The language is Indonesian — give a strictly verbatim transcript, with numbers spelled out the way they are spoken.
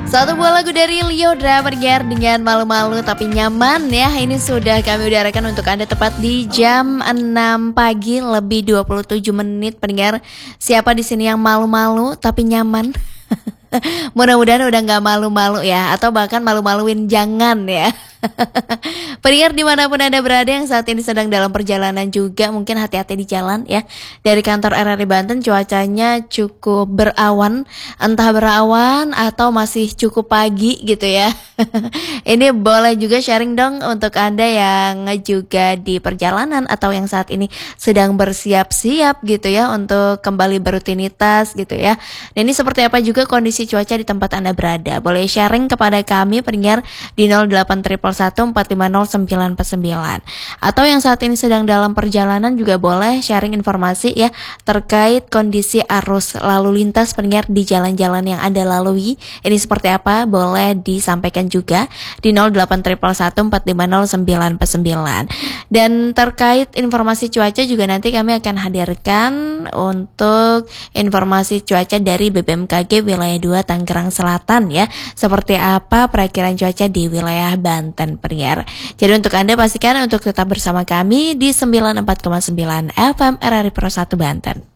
Satu buah lagu dari Lyodra Berger dengan Malu-Malu Tapi Nyaman ya. Ini sudah kami udarakan untuk Anda tepat di jam enam pagi lebih dua puluh tujuh menit pendengar. Siapa di sini yang malu-malu tapi nyaman? Mudah-mudahan udah gak malu-malu ya, atau bahkan malu-maluin jangan ya. Pendengar dimanapun Anda berada yang saat ini sedang dalam perjalanan juga, mungkin hati-hati di jalan ya. Dari kantor R R I Banten cuacanya cukup berawan, entah berawan atau masih cukup pagi gitu ya. Ini boleh juga sharing dong untuk Anda yang juga di perjalanan atau yang saat ini sedang bersiap-siap gitu ya untuk kembali berrutinitas gitu ya. Dan ini seperti apa juga kondisi cuaca di tempat Anda berada. Boleh sharing kepada kami pendengar di nol delapan satu satu empat lima nol sembilan empat sembilan. Atau yang saat ini sedang dalam perjalanan juga boleh sharing informasi ya terkait kondisi arus lalu lintas pendengar di jalan-jalan yang Anda lalui. Ini seperti apa? Boleh disampaikan juga di nol delapan satu satu empat lima nol sembilan empat sembilan. Dan terkait informasi cuaca juga nanti kami akan hadirkan untuk informasi cuaca dari B B M K G wilayah dua Tangerang Selatan ya. Seperti apa perakiraan cuaca di wilayah Banten pendengar. Jadi untuk Anda pastikan untuk tetap bersama kami di sembilan puluh empat koma sembilan F M R R I Pro satu Banten.